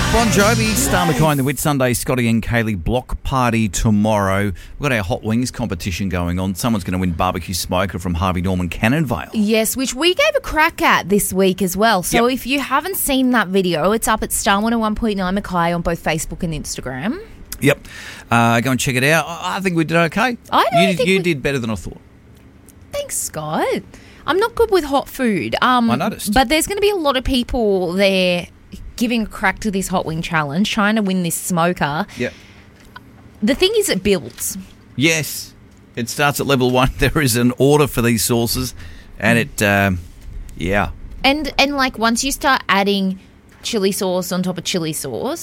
Bon Jovi, Star Mackay and the Whitsunday, Scotty and Kaylee block party tomorrow. We've got our Hot Wings competition going on. Someone's going to win barbecue smoker from Harvey Norman Cannonvale. Yes, which we gave a crack at this week as well. So Yep. if you haven't seen that video, it's up at Star 101.9 Mackay on both Facebook and Instagram. Yep. Go and check it out. I think we did okay. You did better than I thought. Thanks, Scott. I'm not good with hot food. I noticed. But there's going to be a lot of people there giving a crack to this Hot Wing Challenge, trying to win this smoker. Yep. The thing is, it builds. Yes. It starts at level 1. There is an order for these sauces. And it, yeah. And like once you start adding chili sauce on top of chili sauce,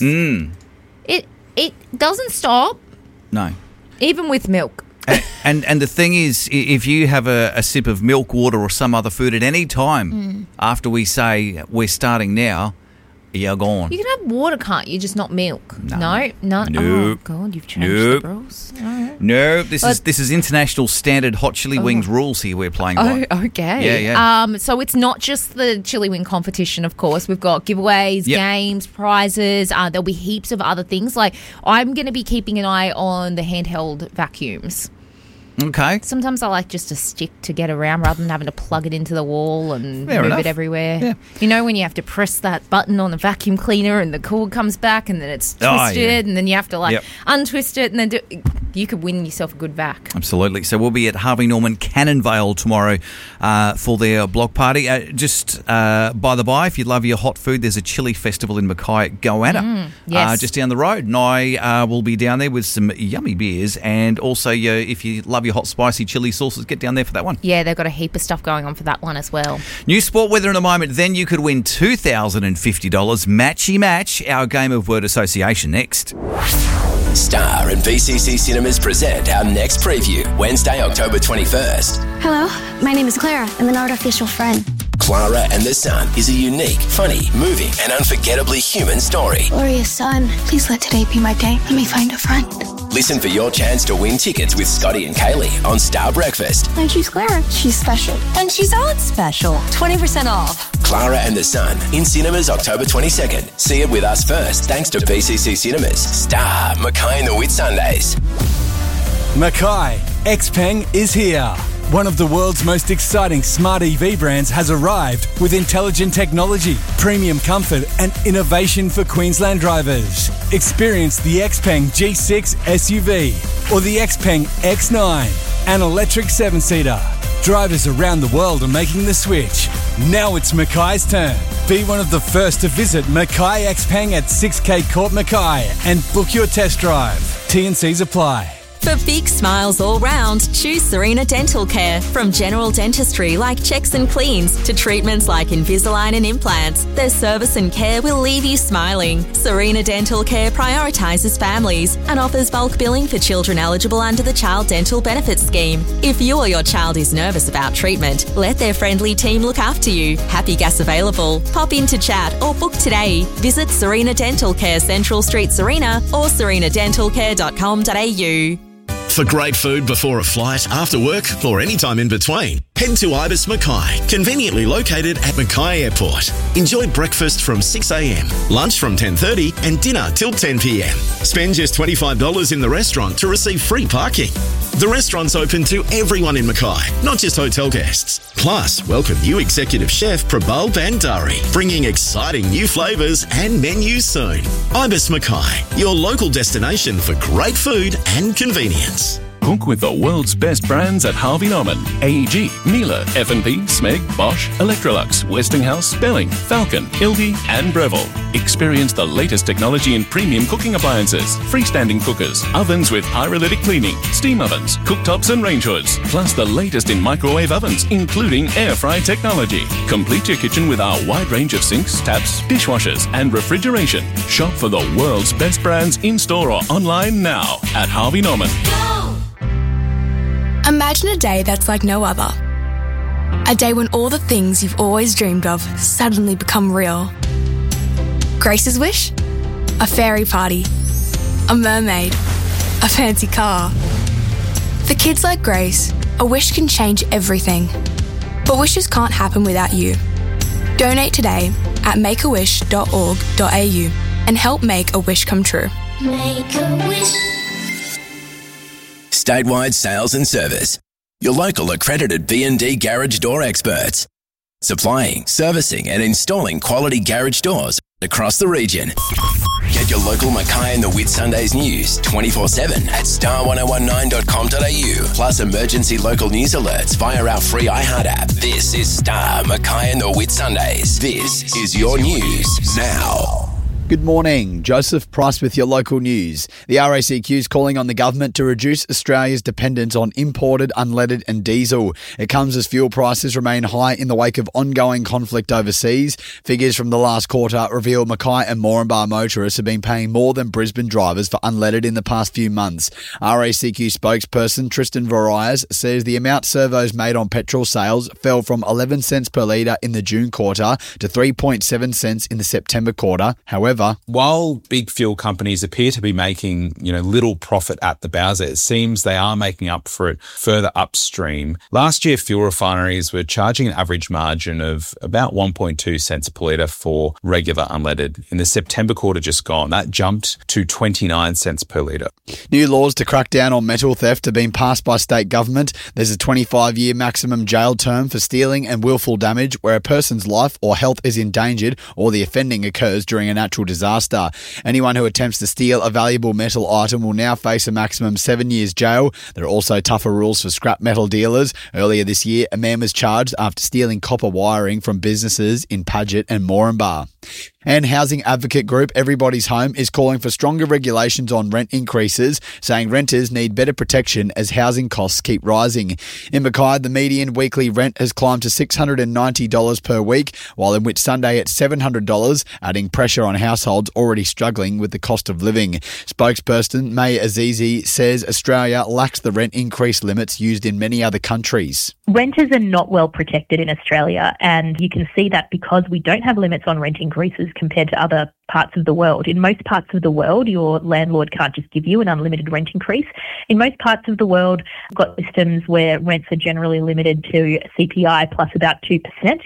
it doesn't stop, No. even with milk. And the thing is, if you have a sip of milk, water or some other food at any time after we say we're starting now, you're gone. You can have water, can't you? Just not milk. No. Nope. Oh, God, you've changed Nope. the rules. All right. No, this is international standard hot chili wings rules here we're playing by. Oh, okay. Yeah. So it's not just the chili wing competition, of course. We've got giveaways, Yep. games, prizes. There'll be heaps of other things. Like I'm going to be keeping an eye on the handheld vacuums. Okay. Sometimes I like just a stick to get around rather than having to plug it into the wall and Fair move enough. it everywhere. Yeah. You know when you have to press that button on the vacuum cleaner and the cord comes back and then it's twisted yeah. and then you have to Yep. untwist it and then you could win yourself a good vac. Absolutely. So we'll be at Harvey Norman Cannonvale tomorrow for their block party. Just by the by, if you love your hot food, there's a chili festival in Mackay at Goanna, yes. just down the road. And I will be down there with some yummy beers. And also, if you love your hot spicy chili sauces, get down there for that one. Yeah, they've got a heap of stuff going on for that one as well. New sport weather in a moment. Then you could win $2,050. Matchy match, our game of word association next. Star and BCC Cinemas present our next preview, Wednesday, October 21st. Hello, my name is Clara. I'm an artificial friend. Clara and the Sun is a unique, funny, moving and unforgettably human story. Glorious sun, please let today be my day. Let me find a friend. Listen for your chance to win tickets with Scotty and Kaylee on Star Breakfast. And she's Clara. She's special. And she's not special. 20% off. Clara and the Sun in cinemas October 22nd. See it with us first thanks to BCC Cinemas. Star, Mackay and the Whitsundays. Mackay, Xpeng is here. One of the world's most exciting smart EV brands has arrived with intelligent technology, premium comfort and innovation for Queensland drivers. Experience the Xpeng G6 SUV or the Xpeng X9, an electric 7-seater. Drivers around the world are making the switch. Now it's Mackay's turn. Be one of the first to visit Mackay Xpeng at 6K Court Mackay and book your test drive. T&Cs apply. For big smiles all round, choose Serena Dental Care. From general dentistry like checks and cleans to treatments like Invisalign and implants, their service and care will leave you smiling. Serena Dental Care prioritises families and offers bulk billing for children eligible under the Child Dental Benefits Scheme. If you or your child is nervous about treatment, let their friendly team look after you. Happy gas available. Pop in to chat or book today. Visit Serena Dental Care, Central Street, Serena or serenadentalcare.com.au. For great food before a flight, after work, or any time in between, head to Ibis Mackay, conveniently located at Mackay Airport. Enjoy breakfast from 6 a.m, lunch from 10:30 and dinner till 10 p.m. Spend just $25 in the restaurant to receive free parking. The restaurant's open to everyone in Mackay, not just hotel guests. Plus, welcome new executive chef Prabal Bandari, bringing exciting new flavours and menus soon. Ibis Mackay, your local destination for great food and convenience. Cook with the world's best brands at Harvey Norman, AEG, Miele, F&P, Smeg, Bosch, Electrolux, Westinghouse, Belling, Falcon, Ildi and Breville. Experience the latest technology in premium cooking appliances, freestanding cookers, ovens with pyrolytic cleaning, steam ovens, cooktops and range hoods, plus the latest in microwave ovens, including air fry technology. Complete your kitchen with our wide range of sinks, taps, dishwashers and refrigeration. Shop for the world's best brands in-store or online now at Harvey Norman. Imagine a day that's like no other. A day when all the things you've always dreamed of suddenly become real. Grace's wish? A fairy party. A mermaid. A fancy car. For kids like Grace, a wish can change everything. But wishes can't happen without you. Donate today at makeawish.org.au. and help make a wish come true. Make a wish. Statewide Sales and Service. Your local accredited B&D garage door experts. Supplying, servicing and installing quality garage doors across the region. Get your local Mackay and the Whitsundays news 24/7 at star1019.com.au. Plus emergency local news alerts via our free iHeart app. This is Star Mackay and the Whitsundays. This is your news now. Good morning, Joseph Price with your local news. The RACQ is calling on the government to reduce Australia's dependence on imported unleaded and diesel. It comes as fuel prices remain high in the wake of ongoing conflict overseas. Figures from the last quarter reveal Mackay and Moranbah motorists have been paying more than Brisbane drivers for unleaded in the past few months. RACQ spokesperson Tristan Varias says the amount servos made on petrol sales fell from 11 cents per litre in the June quarter to 3.7 cents in the September quarter. However, while big fuel companies appear to be making, little profit at the bowser, it seems they are making up for it further upstream. Last year, fuel refineries were charging an average margin of about 1.2 cents per litre for regular unleaded. In the September quarter just gone, that jumped to 29 cents per litre. New laws to crack down on metal theft have been passed by state government. There's a 25-year maximum jail term for stealing and willful damage where a person's life or health is endangered or the offending occurs during a natural disaster. Anyone who attempts to steal a valuable metal item will now face a maximum 7 years jail. There are also tougher rules for scrap metal dealers. Earlier this year, a man was charged after stealing copper wiring from businesses in Paget and Moranbah. And housing advocate group Everybody's Home is calling for stronger regulations on rent increases, saying renters need better protection as housing costs keep rising. In Mackay, the median weekly rent has climbed to $690 per week, while in Whitsunday it's $700, adding pressure on households already struggling with the cost of living. Spokesperson May Azizi says Australia lacks the rent increase limits used in many other countries. Renters are not well protected in Australia, and you can see that because we don't have limits on rent increases compared to other parts of the world. In most parts of the world, your landlord can't just give you an unlimited rent increase. In most parts of the world, we've got systems where rents are generally limited to CPI plus about 2%.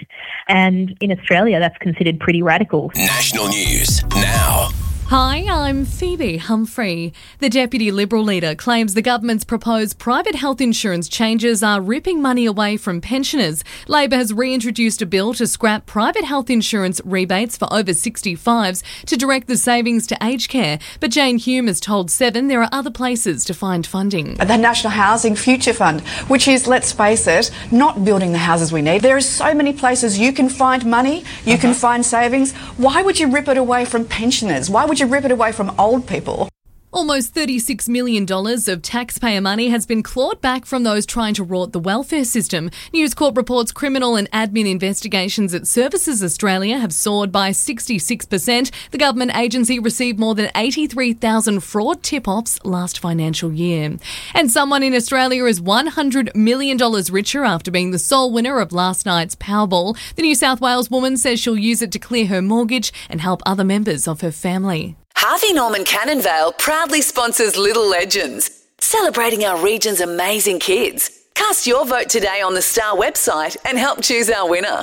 And in Australia, that's considered pretty radical. National news now. Hi, I'm Phoebe Humphrey. The Deputy Liberal leader claims the government's proposed private health insurance changes are ripping money away from pensioners. Labor has reintroduced a bill to scrap private health insurance rebates for over 65s to direct the savings to aged care. But Jane Hume has told Seven there are other places to find funding. The National Housing Future Fund, which is, let's face it, not building the houses we need. There are so many places you can find money, you can find savings. Why would you rip it away from pensioners? Why would you rip it away from old people? Almost $36 million of taxpayer money has been clawed back from those trying to rort the welfare system. News Corp reports criminal and admin investigations at Services Australia have soared by 66%. The government agency received more than 83,000 fraud tip-offs last financial year. And someone in Australia is $100 million richer after being the sole winner of last night's Powerball. The New South Wales woman says she'll use it to clear her mortgage and help other members of her family. Harvey Norman Cannonvale proudly sponsors Little Legends, celebrating our region's amazing kids. Cast your vote today on the Star website and help choose our winner.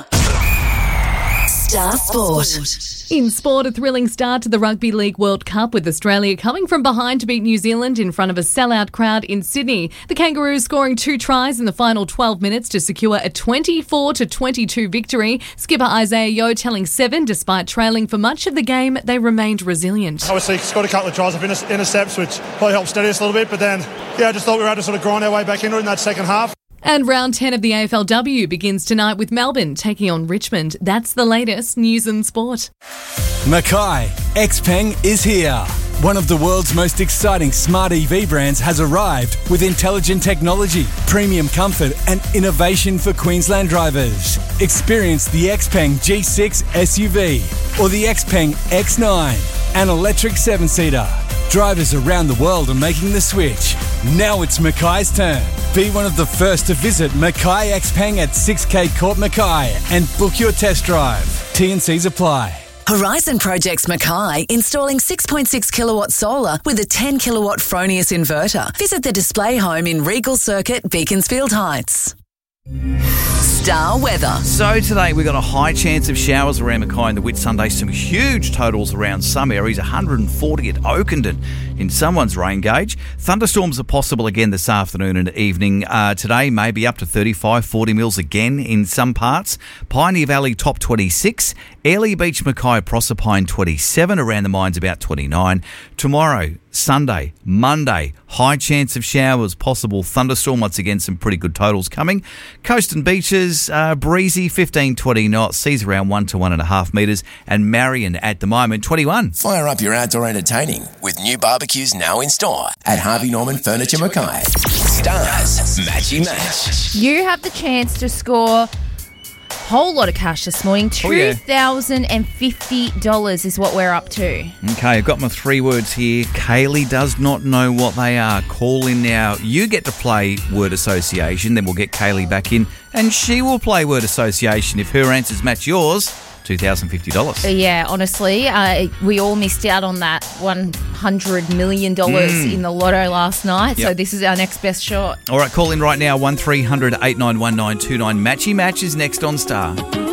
Star Sport. In sport, a thrilling start to the Rugby League World Cup with Australia coming from behind to beat New Zealand in front of a sellout crowd in Sydney. The Kangaroos scoring 2 tries in the final 12 minutes to secure a 24-22 victory. Skipper Isaiah Yeo telling Seven, despite trailing for much of the game, they remained resilient. Obviously, scored a couple of tries of intercepts, which probably helped steady us a little bit, but then, I just thought we had to sort of grind our way back into it in that second half. And round 10 of the AFLW begins tonight with Melbourne taking on Richmond. That's the latest news and sport. Mackay, XPeng is here. One of the world's most exciting smart EV brands has arrived with intelligent technology, premium comfort and innovation for Queensland drivers. Experience the XPeng G6 SUV or the XPeng X9, an electric 7-seater. Drivers around the world are making the switch. Now it's Mackay's turn. Be one of the first to visit Mackay XPeng at 6K Court Mackay and book your test drive. T&Cs apply. Horizon Projects Mackay installing 6.6 kilowatt solar with a 10 kilowatt Fronius inverter. Visit the display home in Regal Circuit, Beaconsfield Heights. Star weather. So today we've got a high chance of showers around Mackay and the Whitsunday. Some huge totals around some areas, 140 at Oakenden in someone's rain gauge. Thunderstorms are possible again this afternoon and evening. Today maybe up to 35, 40 mils again in some parts. Pioneer Valley top 26. Airlie Beach, Mackay, Proserpine 27. Around the mines about 29. Tomorrow, Sunday, Monday, high chance of showers, possible thunderstorm. Once again, some pretty good totals coming. Coast and beaches, breezy, 15, 20 knots, seas around 1 to 1.5 metres, and Marion at the moment, 21. Fire up your outdoor entertaining with new barbecues now in store at Harvey Norman Furniture Mackay. Stars Matchy Match. You have the chance to score whole lot of cash this morning. $2,050 is what we're up to. Okay, I've got my 3 words here. Kaylee does not know what they are. Call in now. You get to play word association, then we'll get Kaylee back in, and she will play word association. If her answers match yours, $2,050. Yeah, honestly, we all missed out on that $100 million in the lotto last night, so this is our next best shot. All right, call in right now, 1300 891929. Matchy Match is next on Star.